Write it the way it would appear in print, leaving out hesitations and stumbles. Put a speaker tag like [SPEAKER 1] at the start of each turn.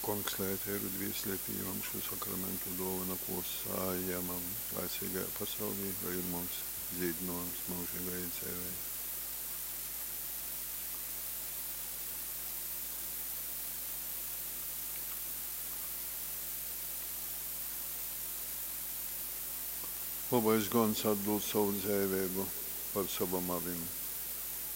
[SPEAKER 1] Kungs, lai tev ir vieslietīgam šo sakramentu dāvana, ko sājamam laicīgajā pasaulī, lai ir mums dzīvināms mūžīgajai dzīvei. Labais gans atdod savu dzīvību par savam avim.